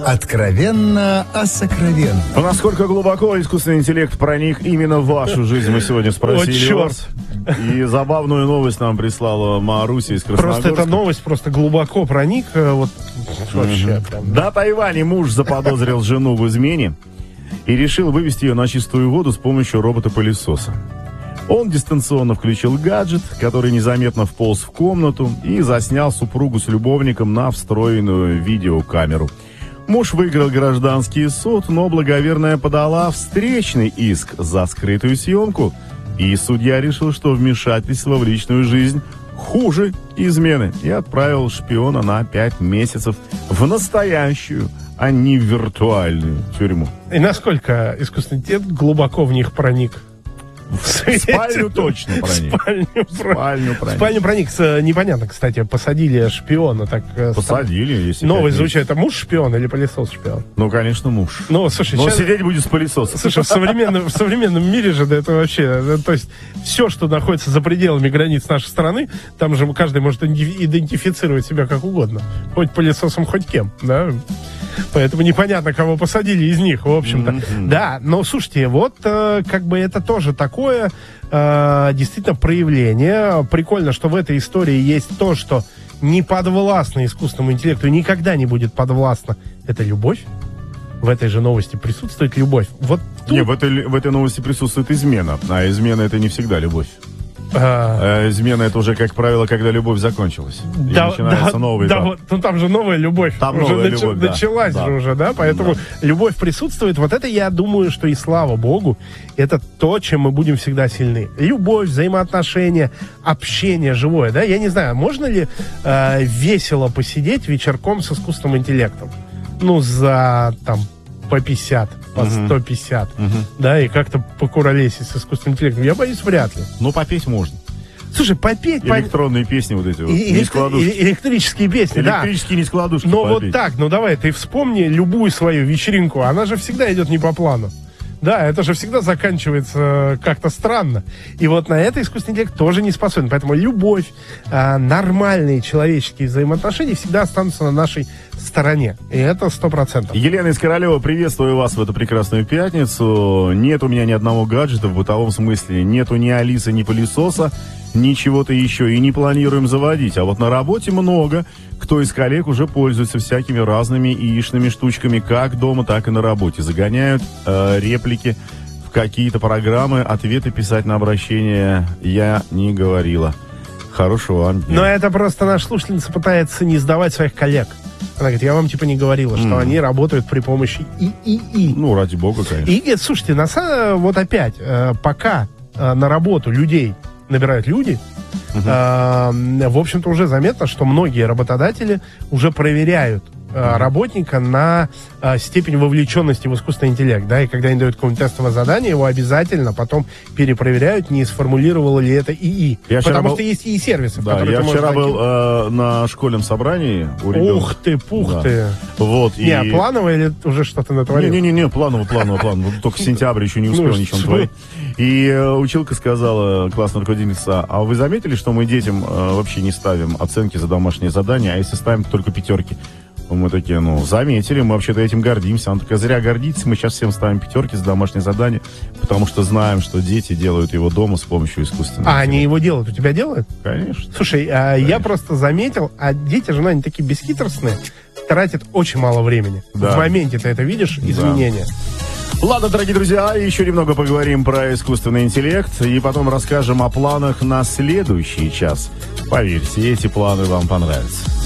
Откровенно о сокровенном. Насколько глубоко искусственный интеллект проник именно в вашу жизнь, мы сегодня спросили вас. И забавную новость нам прислала Маруся из Красногорска. Просто эта новость просто глубоко проник. Вот вообще прям. На Тайване муж заподозрил жену в измене и решил вывести ее на чистую воду с помощью робота-пылесоса. Он дистанционно включил гаджет, который незаметно вполз в комнату, и заснял супругу с любовником на встроенную видеокамеру. Муж выиграл гражданский суд, но благоверная подала встречный иск за скрытую съемку. И судья решил, что вмешательство в личную жизнь хуже измены, и отправил шпиона на 5 месяцев в настоящую, а не в виртуальную тюрьму. И насколько искусственный интеллект глубоко в них проник? В спальню точно проник. Спальню проник. Непонятно, кстати, посадили шпиона. Так, посадили, если... Новость звучит, это муж шпион или пылесос шпион? Ну, конечно, муж. Ну, слушай, но сейчас... сидеть будет с пылесосом. Слушай, в современном мире же, да, это вообще... То есть, все, что находится за пределами границ нашей страны, там же каждый может идентифицировать себя как угодно. Хоть пылесосом, хоть кем, да? Поэтому непонятно, кого посадили из них, в общем-то. Да, но слушайте, вот как бы это тоже такое действительно проявление. Прикольно, что в этой истории есть то, что не подвластно искусственному интеллекту и никогда не будет подвластно. Это любовь. В этой же новости присутствует любовь. Вот тут... Не, в этой новости присутствует измена. А измена — это не всегда любовь. Измена — это уже, как правило, когда любовь закончилась. И начинается новый этап. Вот, ну там же новая любовь. Там уже новая любовь, началась же уже, да? Поэтому любовь присутствует. Вот это, я думаю, что и слава Богу, это то, чем мы будем всегда сильны. Любовь, взаимоотношения, общение живое, да? Я не знаю, можно ли весело посидеть вечерком с искусственным интеллектом? Ну, за там по 50, по 150, да, и как-то покуролесить с искусственным интеллектом. Я боюсь, вряд ли. Ну, попеть можно. Слушай, попеть... Электронные песни вот эти вот, низкладушки. Электрические песни, да. Электрические низкладушки но попеть. Вот так, ну давай, ты вспомни любую свою вечеринку, она же всегда идет не по плану. Да, это же всегда заканчивается как-то странно. И вот на это искусственный интеллект тоже не способен. Поэтому любовь, нормальные человеческие взаимоотношения всегда останутся на нашей стороне. И это 100%. Елена из Королева, приветствую вас в эту прекрасную пятницу. Нет у меня ни одного гаджета в бытовом смысле. Нету ни Алисы, ни пылесоса, ни чего-то еще. И не планируем заводить. А вот на работе много кто из коллег уже пользуется всякими разными яичными штучками, как дома, так и на работе. Загоняют реплики в какие-то программы, ответы писать на обращение я не говорила. Хорошего вам дня. Но это просто наша слушательница пытается не сдавать своих коллег. Она говорит, я вам типа не говорила, что они работают при помощи ИИ. Ну, ради бога, конечно. И слушайте, вот опять, пока на работу людей набирают люди, в общем-то, уже заметно, что многие работодатели уже проверяют работника на степень вовлеченности в искусственный интеллект, да, и когда они дают какое-нибудь тестовое задание, его обязательно потом перепроверяют, не сформулировало ли это ИИ. Потому что есть ИИ-сервисы, да, я вчера был на школьном собрании у ребенка. Ух ты, пух ты. Вот, не, планово или уже что-то натворил? Не, планово. Только в сентябре еще не успел ничего творить. И училка сказала, классная руководительница, а вы заметили, что мы детям вообще не ставим оценки за домашние задания, а если ставим, только 5? Мы такие, заметили, мы вообще-то этим гордимся. Она такая, зря гордитесь, мы сейчас всем ставим 5 за домашнее задание, потому что знаем, что дети делают его дома с помощью искусственного интеллекта. Они его делают? У тебя делают? Конечно. Слушай, я просто заметил, дети же, они такие бесхитростные, тратят очень мало времени. Да. В моменте ты это видишь, изменения. Ладно, дорогие друзья, еще немного поговорим про искусственный интеллект и потом расскажем о планах на следующий час. Поверьте, эти планы вам понравятся.